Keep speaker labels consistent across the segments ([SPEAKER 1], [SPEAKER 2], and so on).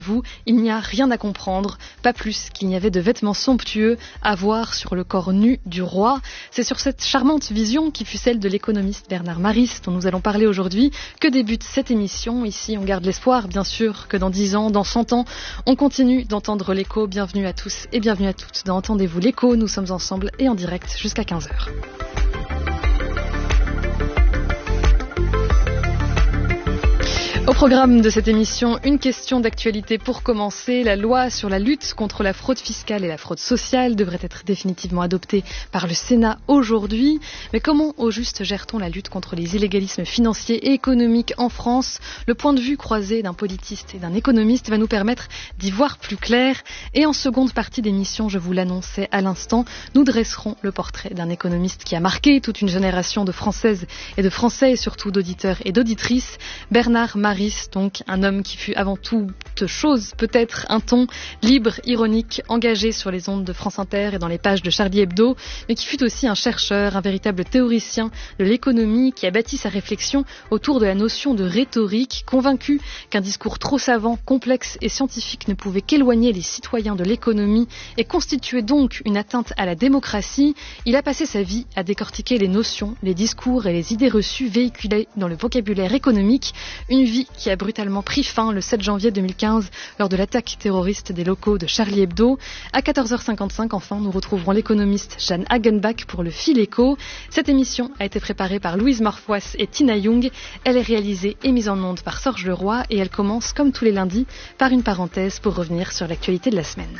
[SPEAKER 1] Vous, il n'y a rien à comprendre, pas plus qu'il n'y avait de vêtements somptueux à voir sur le corps nu du roi. C'est sur cette charmante vision qui fut celle de l'économiste Bernard Maris, dont nous allons parler aujourd'hui, que débute cette émission. Ici, on garde l'espoir, bien sûr, que dans 10 ans, dans 100 ans, on continue d'entendre l'écho. Bienvenue à tous et bienvenue à toutes dans Entendez-vous l'écho. Nous sommes ensemble et en direct jusqu'à 15h. Au programme de cette émission, une question d'actualité pour commencer. La loi sur la lutte contre la fraude fiscale et la fraude sociale devrait être définitivement adoptée par le Sénat aujourd'hui. Mais comment au juste gère-t-on la lutte contre les illégalismes financiers et économiques en France ? Le point de vue croisé d'un politiste et d'un économiste va nous permettre d'y voir plus clair. Et en seconde partie d'émission, je vous l'annonçais à l'instant, nous dresserons le portrait d'un économiste qui a marqué toute une génération de Françaises et de Français et surtout d'auditeurs et d'auditrices, Bernard Maris. Donc un homme qui fut avant toute chose peut-être un ton libre, ironique, engagé sur les ondes de France Inter et dans les pages de Charlie Hebdo, mais qui fut aussi un chercheur, un véritable théoricien de l'économie qui a bâti sa réflexion autour de la notion de rhétorique, convaincu qu'un discours trop savant, complexe et scientifique ne pouvait qu'éloigner les citoyens de l'économie et constituait donc une atteinte à la démocratie. Il a passé sa vie à décortiquer les notions, les discours et les idées reçues véhiculées dans le vocabulaire économique, une vie qui a brutalement pris fin le 7 janvier 2015 lors de l'attaque terroriste des locaux de Charlie Hebdo. À 14h55, enfin, nous retrouverons l'économiste Jeanne Hagenbach pour le Fil Éco. Cette émission a été préparée par Louise Morfois et Tina Young. Elle est réalisée et mise en onde par Sorge Leroy et elle commence, comme tous les lundis, par une parenthèse pour revenir sur l'actualité de la semaine.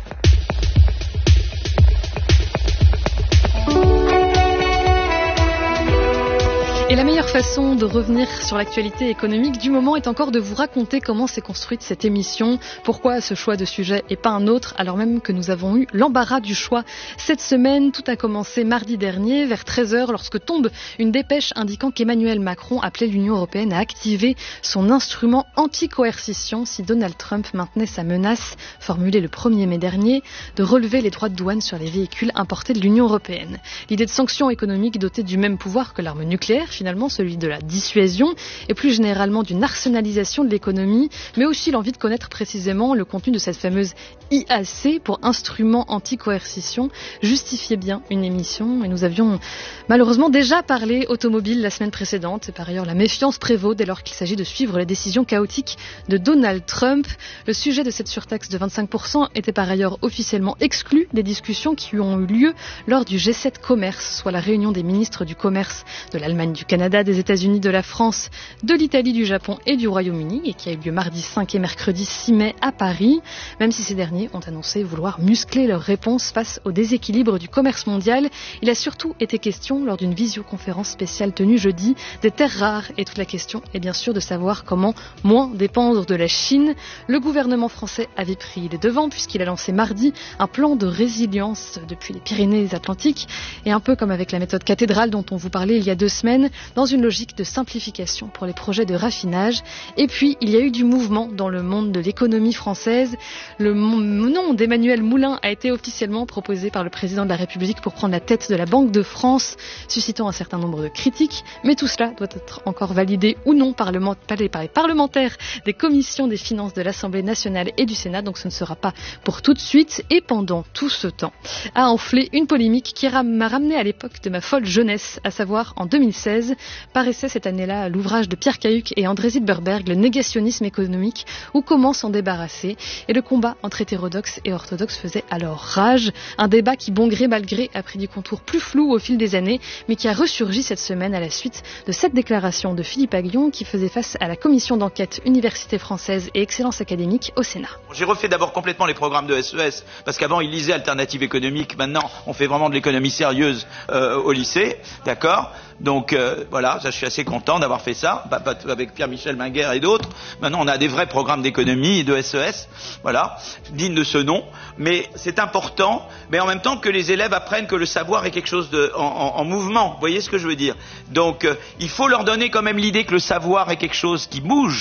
[SPEAKER 1] Et la meilleure façon de revenir sur l'actualité économique du moment est encore de vous raconter comment s'est construite cette émission, pourquoi ce choix de sujet et pas un autre, alors même que nous avons eu l'embarras du choix. Cette semaine, tout a commencé mardi dernier, vers 13h, lorsque tombe une dépêche indiquant qu'Emmanuel Macron appelait l'Union européenne à activer son instrument anti-coercition si Donald Trump maintenait sa menace, formulée le 1er mai dernier, de relever les droits de douane sur les véhicules importés de l'Union européenne. L'idée de sanctions économiques dotées du même pouvoir que l'arme nucléaire, finalement celui de la dissuasion et plus généralement d'une arsenalisation de l'économie, mais aussi l'envie de connaître précisément le contenu de cette fameuse IAC pour instrument anti-coercition justifiait bien une émission et nous avions malheureusement déjà parlé automobile la semaine précédente et par ailleurs la méfiance prévaut dès lors qu'il s'agit de suivre les décisions chaotiques de Donald Trump. Le sujet de cette surtaxe de 25% était par ailleurs officiellement exclu des discussions qui ont eu lieu lors du G7 Commerce, soit la réunion des ministres du commerce de l'Allemagne, du Canada, des États-Unis, de la France, de l'Italie, du Japon et du Royaume-Uni et qui a eu lieu mardi 5 et mercredi 6 mai à Paris, même si ces derniers ont annoncé vouloir muscler leur réponse face au déséquilibre du commerce mondial. Il a surtout été question, lors d'une visioconférence spéciale tenue jeudi, des terres rares et toute la question est bien sûr de savoir comment moins dépendre de la Chine. Le gouvernement français avait pris les devants puisqu'il a lancé mardi un plan de résilience depuis les Pyrénées-Atlantiques et un peu comme avec la méthode cathédrale dont on vous parlait il y a 2 semaines, dans une logique de simplification pour les projets de raffinage. Et puis, il y a eu du mouvement dans le monde de l'économie française. Le nom d'Emmanuel Moulin a été officiellement proposé par le président de la République pour prendre la tête de la Banque de France, suscitant un certain nombre de critiques. Mais tout cela doit être encore validé ou non par les parlementaires des commissions des finances de l'Assemblée nationale et du Sénat. Donc ce ne sera pas pour tout de suite. Et pendant tout ce temps, a enflé une polémique qui m'a ramené à l'époque de ma folle jeunesse, à savoir en 2016, paraissait cette année-là l'ouvrage de Pierre Cahuc et André Zilberberg, Le négationnisme économique, ou comment s'en débarrasser. Et le combat entre hétérodoxes et orthodoxes faisait alors rage. Un débat qui, bon gré mal gré, a pris des contours plus flous au fil des années, mais qui a ressurgi cette semaine à la suite de cette déclaration de Philippe Aghion qui faisait face à la commission d'enquête Université française et excellence académique au Sénat.
[SPEAKER 2] J'ai refait d'abord complètement les programmes de SES, parce qu'avant ils lisaient Alternative économique, maintenant on fait vraiment de l'économie sérieuse au lycée, d'accord ? Donc voilà, ça, je suis assez content d'avoir fait ça, avec Pierre-Michel Minguer et d'autres. Maintenant on a des vrais programmes d'économie et de SES, voilà, dignes de ce nom, mais c'est important, mais en même temps que les élèves apprennent que le savoir est quelque chose en mouvement, vous voyez ce que je veux dire ? Donc il faut leur donner quand même l'idée que le savoir est quelque chose qui bouge,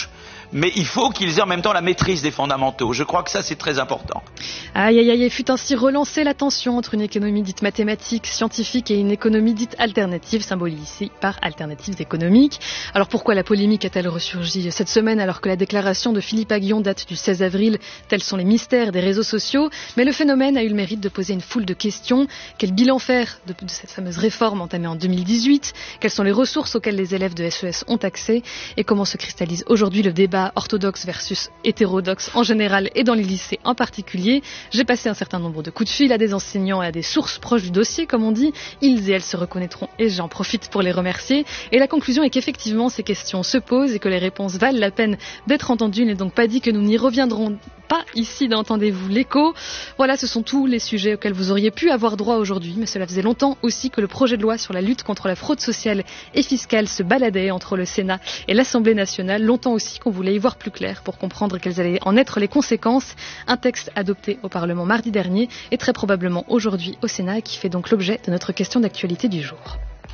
[SPEAKER 2] mais il faut qu'ils aient en même temps la maîtrise des fondamentaux. Je crois que ça, c'est très important.
[SPEAKER 1] Aïe, aïe, aïe, fut ainsi relancée la tension entre une économie dite mathématique, scientifique et une économie dite alternative, symbolisée ici par alternatives économiques. Alors pourquoi la polémique a-t-elle ressurgi cette semaine alors que la déclaration de Philippe Aghion date du 16 avril? Tels sont les mystères des réseaux sociaux. Mais le phénomène a eu le mérite de poser une foule de questions. Quel bilan faire de cette fameuse réforme entamée en 2018? Quelles sont les ressources auxquelles les élèves de SES ont accès? Et comment se cristallise aujourd'hui le débat orthodoxe versus hétérodoxe en général et dans les lycées en particulier? J'ai passé un certain nombre de coups de fil à des enseignants et à des sources proches du dossier, comme on dit. Ils et elles se reconnaîtront et j'en profite pour les remercier. Et la conclusion est qu'effectivement ces questions se posent et que les réponses valent la peine d'être entendues. Il n'est donc pas dit que nous n'y reviendrons pas ici d'Entendez-vous l'écho. Voilà, ce sont tous les sujets auxquels vous auriez pu avoir droit aujourd'hui, mais cela faisait longtemps aussi que le projet de loi sur la lutte contre la fraude sociale et fiscale se baladait entre le Sénat et l'Assemblée nationale. Longtemps aussi qu'on voulait y voir plus clair pour comprendre quelles allaient en être les conséquences. Un texte adopté au Parlement mardi dernier et très probablement aujourd'hui au Sénat, qui fait donc l'objet de notre question d'actualité du jour.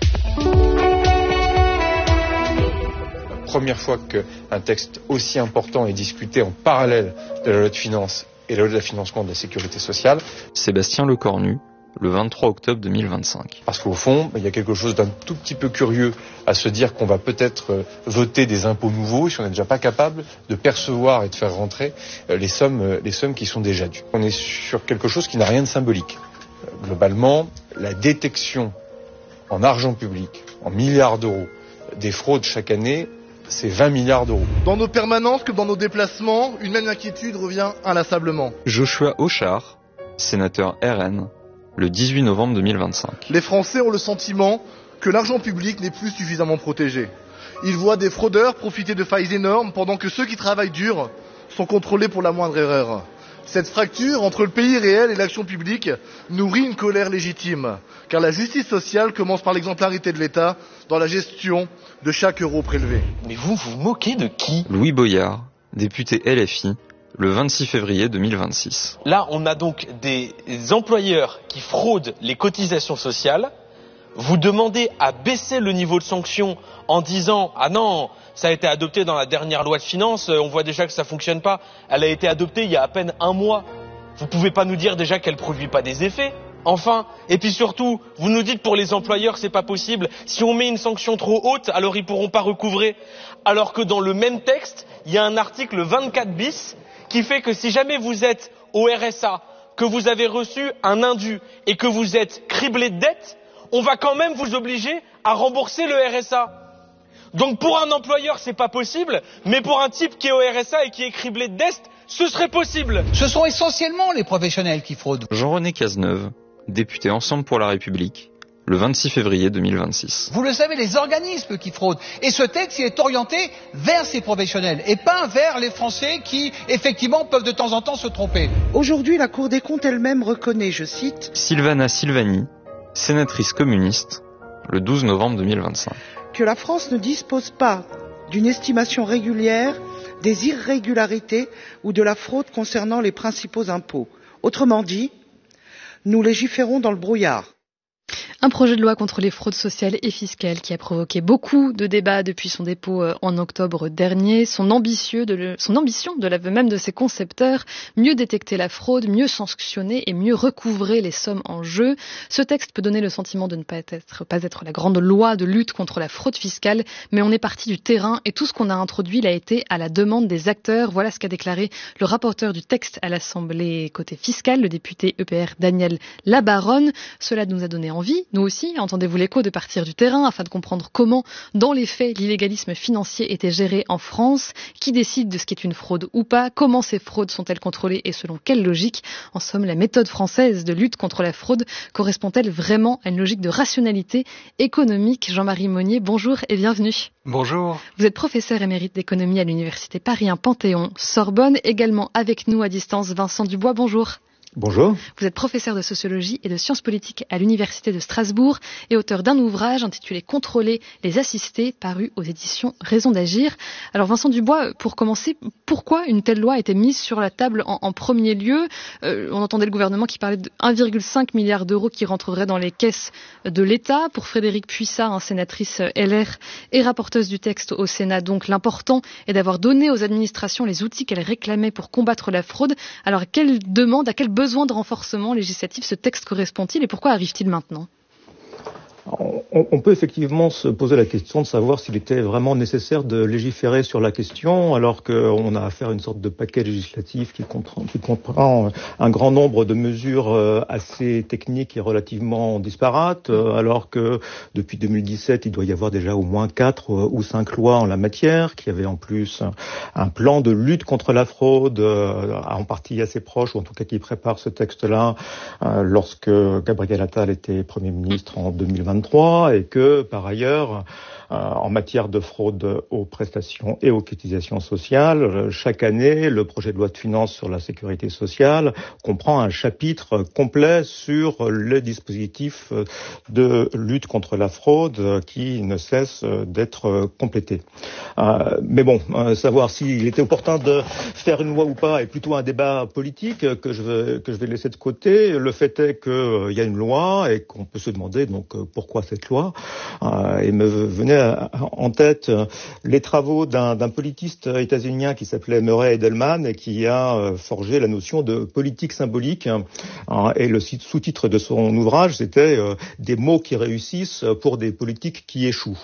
[SPEAKER 3] Première fois qu'un texte aussi important est discuté en parallèle de la loi de finances et la loi de financement de la sécurité sociale.
[SPEAKER 4] Sébastien Lecornu, le 23 octobre 2025.
[SPEAKER 3] Parce qu'au fond, il y a quelque chose d'un tout petit peu curieux à se dire qu'on va peut-être voter des impôts nouveaux si on n'est déjà pas capable de percevoir et de faire rentrer les sommes qui sont déjà dues. On est sur quelque chose qui n'a rien de symbolique. Globalement, la détection en argent public, en milliards d'euros, des fraudes chaque année, c'est 20 milliards d'euros.
[SPEAKER 5] Dans nos permanences comme dans nos déplacements, une même inquiétude revient inlassablement.
[SPEAKER 4] Joshua Auchard, sénateur RN, le 18 novembre 2025.
[SPEAKER 5] Les Français ont le sentiment que l'argent public n'est plus suffisamment protégé. Ils voient des fraudeurs profiter de failles énormes pendant que ceux qui travaillent dur sont contrôlés pour la moindre erreur. Cette fracture entre le pays réel et l'action publique nourrit une colère légitime, car la justice sociale commence par l'exemplarité de l'État dans la gestion de chaque euro prélevé.
[SPEAKER 6] Mais vous vous moquez de qui?
[SPEAKER 4] Louis Boyard, député LFI, le 26 février 2026.
[SPEAKER 6] Là, on a donc des employeurs qui fraudent les cotisations sociales. Vous demandez à baisser le niveau de sanction en disant « Ah non, ça a été adopté dans la dernière loi de finances, on voit déjà que ça fonctionne pas. Elle a été adoptée il y a à peine un mois. Vous pouvez pas nous dire déjà qu'elle produit pas des effets ? Enfin, et puis surtout, vous nous dites pour les employeurs c'est pas possible. Si on met une sanction trop haute, alors ils pourront pas recouvrer. Alors que dans le même texte, il y a un article 24 bis qui fait que si jamais vous êtes au RSA, que vous avez reçu un indu et que vous êtes criblé de dettes, on va quand même vous obliger à rembourser le RSA. Donc pour un employeur, c'est pas possible, mais pour un type qui est au RSA et qui est criblé de dettes, ce serait possible.
[SPEAKER 7] Ce sont essentiellement les professionnels qui fraudent.
[SPEAKER 4] Jean-René Cazeneuve, député Ensemble pour la République, le 26 février 2026.
[SPEAKER 7] Vous le savez, les organismes qui fraudent. Et ce texte, il est orienté vers ces professionnels et pas vers les Français qui, effectivement, peuvent de temps en temps se tromper.
[SPEAKER 8] Aujourd'hui, la Cour des comptes elle-même reconnaît, je cite,
[SPEAKER 4] Sylvana Silvani, sénatrice communiste, le 12 novembre 2025.
[SPEAKER 8] Que la France ne dispose pas d'une estimation régulière des irrégularités ou de la fraude concernant les principaux impôts. Autrement dit, nous légiférons dans le brouillard.
[SPEAKER 1] Un projet de loi contre les fraudes sociales et fiscales qui a provoqué beaucoup de débats depuis son dépôt en octobre dernier. Son ambition de l'aveu même de ses concepteurs, mieux détecter la fraude, mieux sanctionner et mieux recouvrer les sommes en jeu. Ce texte peut donner le sentiment de ne pas être la grande loi de lutte contre la fraude fiscale, mais on est parti du terrain et tout ce qu'on a introduit l'a été à la demande des acteurs. Voilà ce qu'a déclaré le rapporteur du texte à l'Assemblée côté fiscal, le député EPR Daniel Labaronne. Cela nous a donné envie, nous aussi, entendez-vous l'écho, de partir du terrain afin de comprendre comment, dans les faits, l'illégalisme financier était géré en France, qui décide de ce qui est une fraude ou pas, comment ces fraudes sont-elles contrôlées et selon quelle logique. En somme, la méthode française de lutte contre la fraude correspond-elle vraiment à une logique de rationalité économique? Jean-Marie Monnier, bonjour et bienvenue.
[SPEAKER 9] Bonjour.
[SPEAKER 1] Vous êtes professeur émérite d'économie à l'Université Paris 1 Panthéon Sorbonne. Également avec nous à distance, Vincent Dubois, bonjour.
[SPEAKER 9] Bonjour.
[SPEAKER 1] Vous êtes professeur de sociologie et de sciences politiques à l'Université de Strasbourg et auteur d'un ouvrage intitulé « Contrôler les assistés » paru aux éditions Raison d'agir. Alors Vincent Dubois, pour commencer, pourquoi une telle loi a été mise sur la table en premier lieu ? On entendait le gouvernement qui parlait de 1,5 milliard d'euros qui rentreraient dans les caisses de l'État. Pour Frédérique Puissat, sénatrice LR et rapporteuse du texte au Sénat, donc l'important est d'avoir donné aux administrations les outils qu'elles réclamaient pour combattre la fraude. Alors à quel besoin de renforcement législatif ce texte correspond-il et pourquoi arrive-t-il maintenant ?
[SPEAKER 9] On peut effectivement se poser la question de savoir s'il était vraiment nécessaire de légiférer sur la question alors qu'on a affaire à une sorte de paquet législatif qui comprend un grand nombre de mesures assez techniques et relativement disparates, alors que depuis 2017, il doit y avoir déjà au moins 4 ou 5 lois en la matière, qui avaient en plus un plan de lutte contre la fraude, en partie assez proche, ou en tout cas qui prépare ce texte-là, lorsque Gabriel Attal était Premier ministre en 2023, et que, par ailleurs, en matière de fraude aux prestations et aux cotisations sociales, chaque année, le projet de loi de finances sur la sécurité sociale comprend un chapitre complet sur les dispositifs de lutte contre la fraude qui ne cesse d'être complété. Mais bon, savoir s'il était opportun de faire une loi ou pas est plutôt un débat politique que je vais laisser de côté. Le fait est qu'il y a une loi et qu'on peut se demander donc pourquoi cette loi. Et me venait en tête les travaux d'un politiste états-unien qui s'appelait Murray Edelman et qui a forgé la notion de politique symbolique. Et le sous-titre de son ouvrage, c'était des mots qui réussissent pour des politiques qui échouent.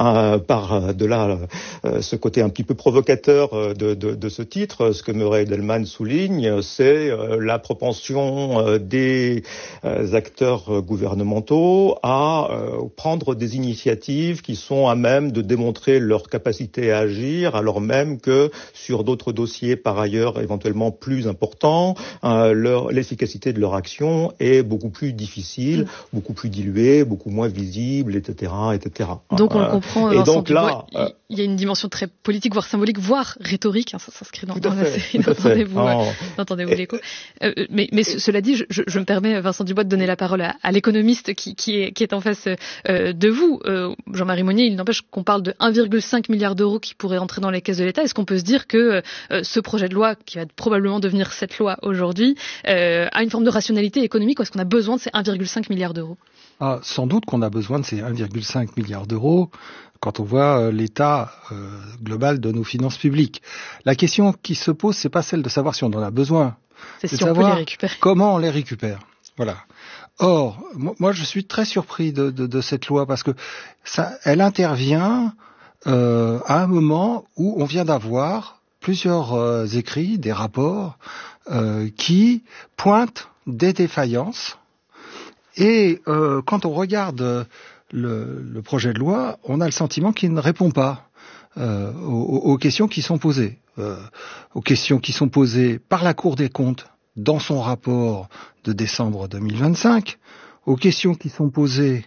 [SPEAKER 9] Par de là, ce côté un petit peu provocateur de ce titre, ce que Murray Edelman souligne, c'est la propension des acteurs gouvernementaux à prendre des initiatives qui sont à même de démontrer leur capacité à agir, alors même que sur d'autres dossiers par ailleurs éventuellement plus importants, l'efficacité de leur action est beaucoup plus difficile, beaucoup plus diluée, beaucoup moins visible, etc., etc.
[SPEAKER 1] Donc on le comprend, Vincent Dubois, il y a une dimension très politique, voire symbolique, voire rhétorique, ça s'inscrit dans la série, d'entendez-vous l'écho. Mais cela dit, je me permets, Vincent Dubois, de donner la parole à l'économiste qui est en face de vous. Jean-Marie Monnier, il n'empêche qu'on parle de 1,5 milliard d'euros qui pourraient entrer dans les caisses de l'État. Est-ce qu'on peut se dire que ce projet de loi, qui va probablement devenir cette loi aujourd'hui, a une forme de rationalité économique ou est-ce qu'on a besoin de ces 1,5 milliard d'euros ?
[SPEAKER 10] Sans doute qu'on a besoin de ces 1,5 milliard d'euros quand on voit l'état global de nos finances publiques. La question qui se pose, c'est pas celle de savoir si on en a besoin,
[SPEAKER 1] c'est si on peut les récupérer.
[SPEAKER 10] Comment on les récupère. Voilà. Or, moi je suis très surpris de cette loi parce que elle intervient à un moment où on vient d'avoir plusieurs écrits, des rapports qui pointent des défaillances. Et quand on regarde le projet de loi, on a le sentiment qu'il ne répond pas aux questions qui sont posées. Aux questions qui sont posées par la Cour des comptes dans son rapport de décembre 2025, aux questions qui sont posées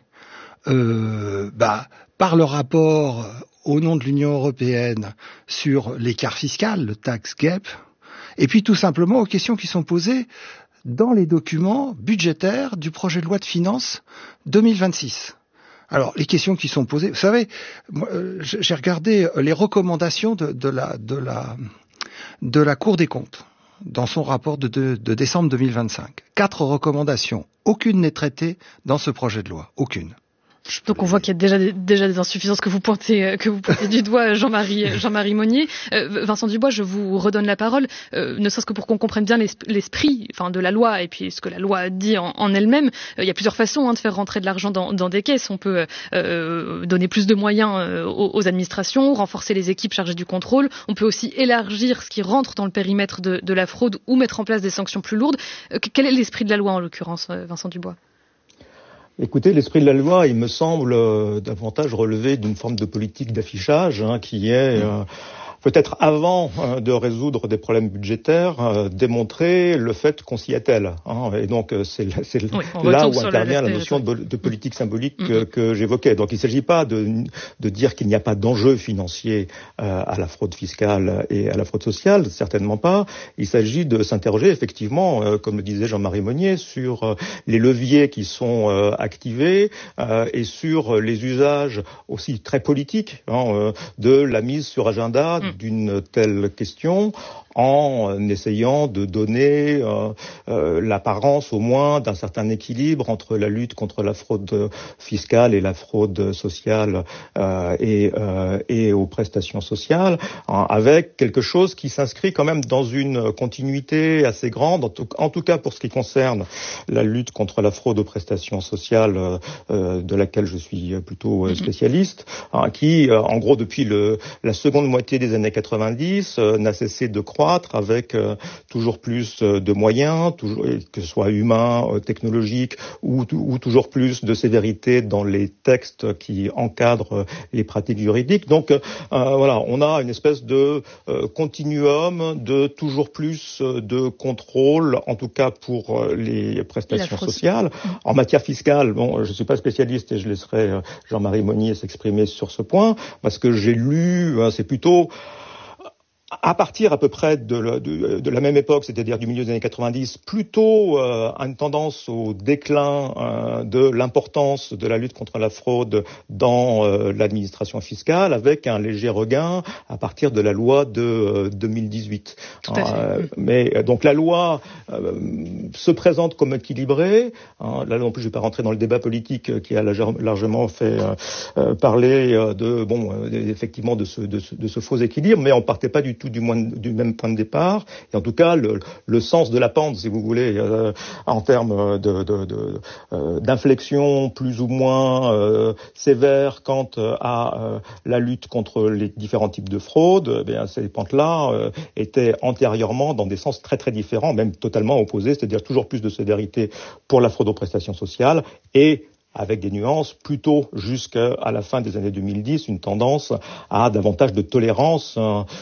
[SPEAKER 10] par le rapport au nom de l'Union européenne sur l'écart fiscal, le tax gap, et puis tout simplement aux questions qui sont posées dans les documents budgétaires du projet de loi de finances 2026. Alors, les questions qui sont posées, vous savez, moi, j'ai regardé les recommandations de la Cour des comptes dans son rapport de décembre 2025. 4 recommandations. Aucune n'est traitée dans ce projet de loi. Aucune.
[SPEAKER 1] Donc on voit qu'il y a déjà des insuffisances que vous pointez du doigt, Jean-Marie Monnier. Vincent Dubois, je vous redonne la parole, ne serait-ce que pour qu'on comprenne bien l'esprit, de la loi et puis ce que la loi dit en elle-même. Il y a plusieurs façons de faire rentrer de l'argent dans des caisses. On peut donner plus de moyens aux administrations, renforcer les équipes chargées du contrôle. On peut aussi élargir ce qui rentre dans le périmètre de la fraude ou mettre en place des sanctions plus lourdes. Quel est l'esprit de la loi en l'occurrence, Vincent Dubois ?
[SPEAKER 9] Écoutez, l'esprit de la loi, il me semble davantage relever d'une forme de politique d'affichage qui est peut-être avant de résoudre des problèmes budgétaires, démontrer le fait qu'on s'y attelle. Et donc c'est là où intervient la notion de politique symbolique que j'évoquais. Donc il ne s'agit pas de dire qu'il n'y a pas d'enjeu financier à la fraude fiscale et à la fraude sociale, certainement pas. Il s'agit de s'interroger effectivement, comme le disait Jean-Marie Monnier, sur les leviers qui sont activés et sur les usages aussi très politiques de la mise sur agenda d'une telle question, en essayant de donner l'apparence au moins d'un certain équilibre entre la lutte contre la fraude fiscale et la fraude sociale et aux prestations sociales, avec quelque chose qui s'inscrit quand même dans une continuité assez grande, en tout cas pour ce qui concerne la lutte contre la fraude aux prestations sociales, de laquelle je suis plutôt spécialiste, qui, en gros, depuis la seconde moitié des années 90, n'a cessé de croître avec toujours plus de moyens, que ce soit humains, technologiques, ou toujours plus de sévérité dans les textes qui encadrent les pratiques juridiques. Donc voilà, on a une espèce de continuum de toujours plus de contrôle, en tout cas pour les prestations sociales. En matière fiscale, bon, je ne suis pas spécialiste et je laisserai Jean-Marie Monnier s'exprimer sur ce point, parce que j'ai lu, c'est plutôt à partir à peu près de la même époque, c'est-à-dire du milieu des années 90, plutôt une tendance au déclin de l'importance de la lutte contre la fraude dans l'administration fiscale, avec un léger regain à partir de la loi de 2018. Mais donc la loi se présente comme équilibrée. Là non plus, je ne vais pas rentrer dans le débat politique qui a largement fait parler effectivement de ce faux équilibre, mais on partait pas du tout du même point de départ, et en tout cas le sens de la pente, si vous voulez, en termes d'inflexion plus ou moins sévère quant à la lutte contre les différents types de fraude, ces pentes-là étaient antérieurement dans des sens très très différents, même totalement opposés, c'est-à-dire toujours plus de sévérité pour la fraude aux prestations sociales et avec des nuances, plutôt jusqu'à la fin des années 2010, une tendance à davantage de tolérance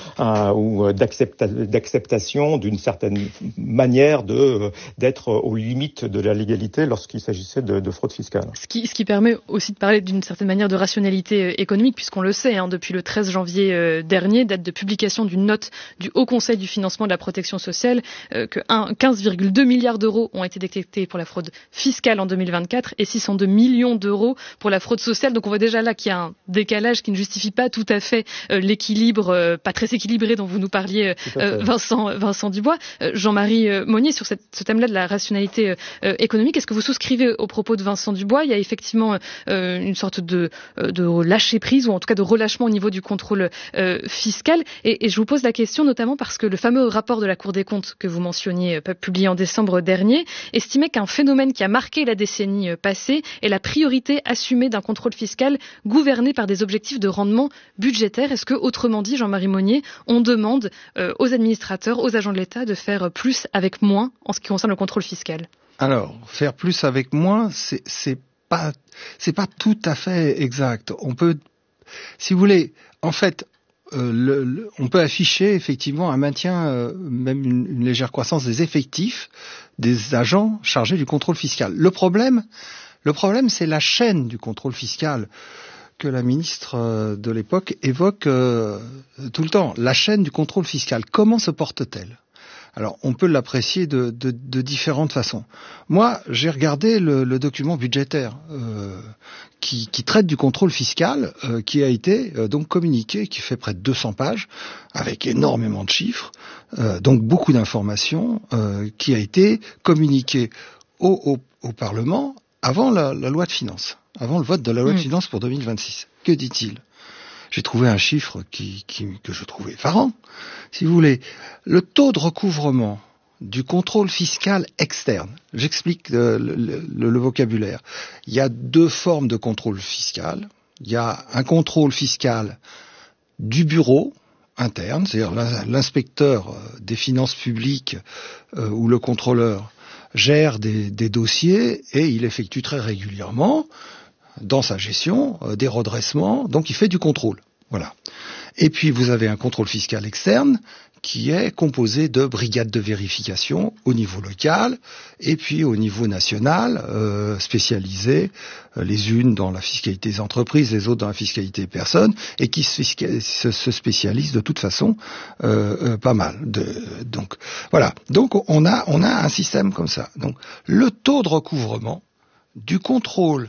[SPEAKER 9] ou d'acceptation d'une certaine manière d'être aux limites de la légalité lorsqu'il s'agissait de fraude fiscale.
[SPEAKER 1] Ce qui permet aussi de parler d'une certaine manière de rationalité économique, puisqu'on le sait, depuis le 13 janvier dernier, date de publication d'une note du Haut Conseil du financement de la protection sociale, que 15,2 milliards d'euros ont été détectés pour la fraude fiscale en 2024 et 602 millions d'euros pour la fraude sociale. Donc on voit déjà là qu'il y a un décalage qui ne justifie pas tout à fait l'équilibre, pas très équilibré dont vous nous parliez, Vincent Dubois. Jean-Marie Monnier, sur ce thème-là de la rationalité économique, est-ce que vous souscrivez aux propos de Vincent Dubois? Il y a effectivement une sorte de lâcher prise, ou en tout cas de relâchement au niveau du contrôle fiscal. Et je vous pose la question notamment parce que le fameux rapport de la Cour des comptes que vous mentionniez, publié en décembre dernier, estimait qu'un phénomène qui a marqué la décennie passée est la priorité assumée d'un contrôle fiscal gouverné par des objectifs de rendement budgétaire. Est-ce que, autrement dit, Jean-Marie Monnier, on demande aux administrateurs, aux agents de l'État de faire plus avec moins en ce qui concerne le contrôle fiscal? Alors,
[SPEAKER 10] faire plus avec moins, c'est pas tout à fait exact. On peut, si vous voulez, en fait, on peut afficher effectivement un maintien, même une légère croissance des effectifs des agents chargés du contrôle fiscal. Le problème, c'est la chaîne du contrôle fiscal que la ministre de l'époque évoque tout le temps. La chaîne du contrôle fiscal, comment se porte-t-elle ? Alors, on peut l'apprécier de différentes façons. Moi, j'ai regardé le document budgétaire qui traite du contrôle fiscal, qui a été donc communiqué, qui fait près de 200 pages, avec énormément de chiffres, donc beaucoup d'informations, qui a été communiqué au Parlement avant la loi de finances, avant le vote de la loi de finances pour 2026. Que dit-il ? J'ai trouvé un chiffre que je trouvais effarant. Si vous voulez, le taux de recouvrement du contrôle fiscal externe. J'explique le vocabulaire. Il y a deux formes de contrôle fiscal. Il y a un contrôle fiscal du bureau interne, c'est-à-dire l'inspecteur des finances publiques ou le contrôleur gère des dossiers et il effectue très régulièrement dans sa gestion des redressements, donc il fait du contrôle. Voilà. Et puis vous avez un contrôle fiscal externe qui est composé de brigades de vérification au niveau local et puis au niveau national, spécialisées, les unes dans la fiscalité des entreprises, les autres dans la fiscalité des personnes, et qui se spécialisent de toute façon pas mal. Donc voilà. Donc on a un système comme ça. Donc le taux de recouvrement du contrôle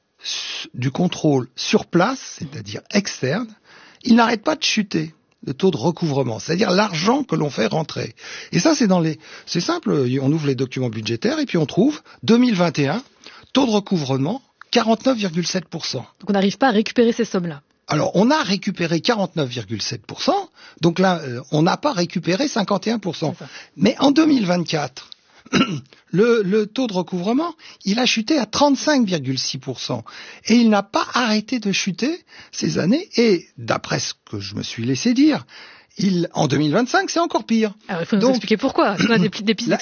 [SPEAKER 10] sur place, c'est-à-dire externe, il n'arrête pas de chuter. Le taux de recouvrement, c'est-à-dire l'argent que l'on fait rentrer. Et ça, c'est simple, on ouvre les documents budgétaires et puis on trouve 2021, taux de recouvrement 49,7%.
[SPEAKER 1] Donc on n'arrive pas à récupérer ces sommes-là.
[SPEAKER 10] Alors, on a récupéré 49,7%, donc là, on n'a pas récupéré 51%. Mais en 2024, le taux de recouvrement, il a chuté à 35,6%. Et il n'a pas arrêté de chuter ces années. Et d'après ce que je me suis laissé dire, en 2025, c'est encore pire.
[SPEAKER 1] Alors, il faut nous expliquer pourquoi. Est-ce qu'on a des pistes